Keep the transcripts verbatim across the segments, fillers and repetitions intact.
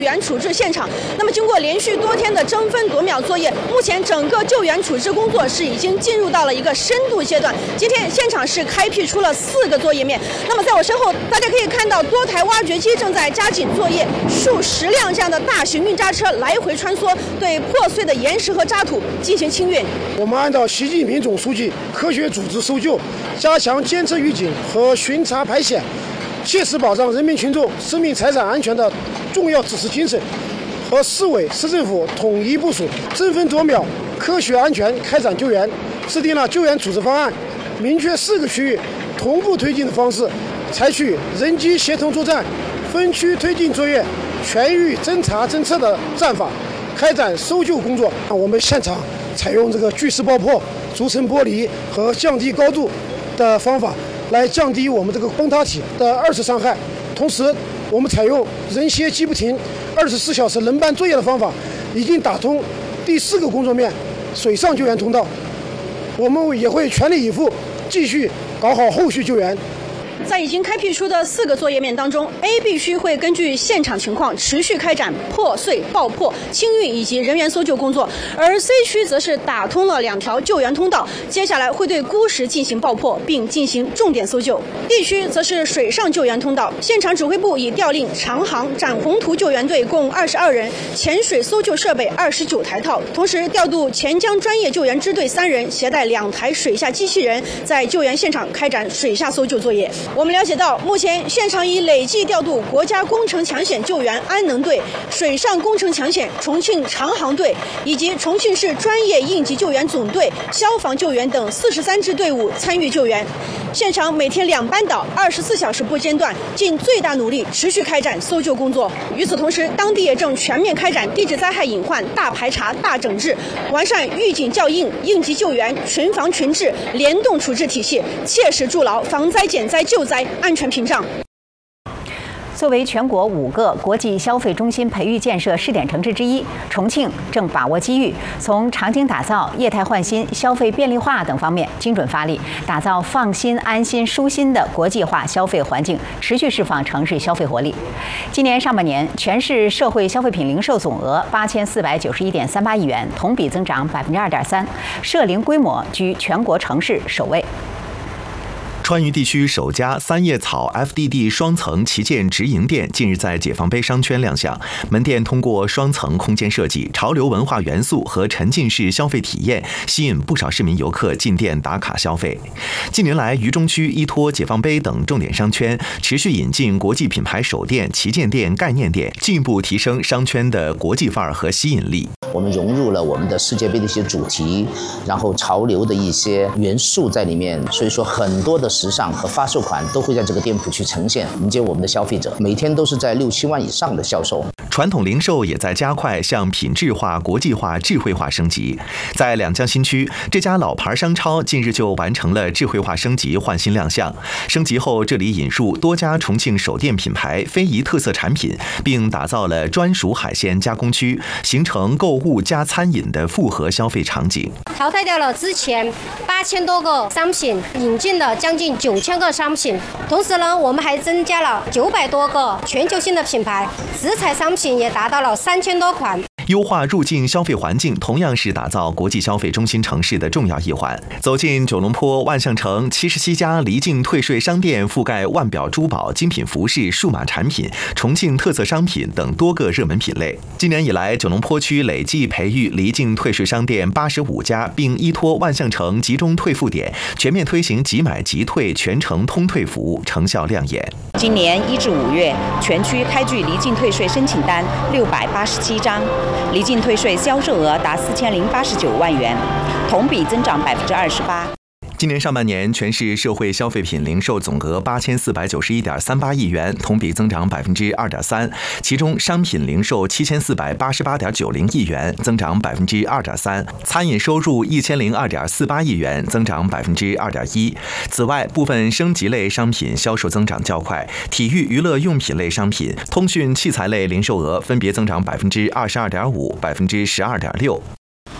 救援处置现场。那么，经过连续多天的争分夺秒作业，目前整个救援处置工作是已经进入到了一个深度阶段。今天现场是开辟出了四个作业面。那么，在我身后，大家可以看到多台挖掘机正在加紧作业，数十辆这样的大型运渣车来回穿梭，对破碎的岩石和渣土进行清运。 我们按照习近平总书记科学组织搜救、加强监测预警和巡查排险，切实保障人民群众生命财产安全的重要指示精神，和市委市政府统一部署，争分夺秒、科学安全开展救援，制定了救援处置方案，明确四个区域同步推进的方式，采取人机协同作战、分区推进作业、全域侦查侦测的战法，开展搜救工作。我们现场采用这个巨石爆破、逐层剥离和降低高度的方法，来降低我们这个崩塌体的二次伤害。同时，我们采用人歇机不停、二十四小时轮班作业的方法，已经打通第四个工作面——水上救援通道。我们也会全力以赴，继续搞好后续救援。 在已经开辟出的四个作业面当中 ，A 必须会根据现场情况持续开展破碎、爆破、清运以及人员搜救工作，而 C 区则是打通了两条救援通道，接下来会对孤石进行爆破，并进行重点搜救。D 区则是水上救援通道，现场指挥部已调令长航展宏图救援队共二十二人，潜水搜救设备二十九台套，同时调度钱江专业救援支队三人，携带两台水下机器人，在救援现场开展水下搜救作业。我们了解到，目前现场已累计调度国家工程抢险救援安能队、水上工程抢险重庆长航队以及重庆市专业应急救援总队、消防救援等四十三支队伍参与救援。现场每天两班倒，二十四小时不间断，尽最大努力持续开展搜救工作。与此同时，当地也正全面开展地质灾害隐患大排查、大整治，完善预警校应、应急救援、群防群治联动处置体系，切实筑牢防灾减灾救灾安全屏障。 作为全国五个国际消费中心培育建设试点城市之一，重庆正把握机遇，从场景打造、业态换新、消费便利化等方面精准发力，打造放心、安心、舒心的国际化消费环境，持续释放城市消费活力。今年上半年，全市社会消费品零售总额八千四百九十一点三八亿元，同比增长百分之二点三，社零规模居全国城市首位。 川渝地区首家三叶草 F D D 双层旗舰直营店近日在解放碑商圈亮相。门店通过双层空间设计、潮流文化元素和沉浸式消费体验，吸引不少市民游客进店打卡消费。近年来，渝中区依托解放碑等重点商圈，持续引进国际品牌首店、旗舰店、概念店，进一步提升商圈的国际范儿和吸引力。 我们融入了我们的世界杯的一些主题，然后潮流的一些元素在里面，所以说很多的时尚和发售款都会在这个店铺去呈现，迎接我们的消费者，每天都是在六七万以上的销售。 传统零售也在加快向品质化、国际化、智慧化升级。在两江新区，这家老牌商超近日就完成了智慧化升级换新亮相。升级后，这里引入多家重庆首店品牌非遗特色产品，并打造了专属海鲜加工区，形成购物加餐饮的复合消费场景。 淘汰掉了之前八千多个商品，引进了将近九千个商品。同时呢，我们还增加了九百多个全球性的品牌，食材商品也达到了三千多款。 优化入境消费环境同样是打造国际消费中心城市的重要一环。走进九龙坡万象城，七十七家离境退税商店覆盖腕表、珠宝、精品服饰、数码产品、重庆特色商品等多个热门品类。今年以来，九龙坡区累计培育离境退税商店八十五家，并依托万象城集中退付点，全面推行即买即退、全程通退服务，成效亮眼。 今年一至五月，全区开具离境退税申请单六百八十七张。离境退税销售额达四千零八十九万元，同比增长百分之二十八。 今年上半年，全市社会消费品零售总额八千四百九十一点三八亿元，同比增长百分之二点三。其中，商品零售七千四百八十八点九零亿元，增长百分之二点三；餐饮收入一千零二点四八亿元，增长百分之二点一。此外，部分升级类商品销售增长较快，体育娱乐用品类商品、通讯器材类零售额分别增长百分之二十二点五、百分之十二点六。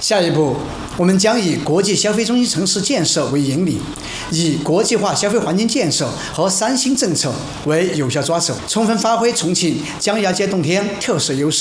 下一步，我们将以国际消费中心城市建设为引领，以国际化消费环境建设和三新政策为有效抓手，充分发挥重庆江牙街洞天特色优势。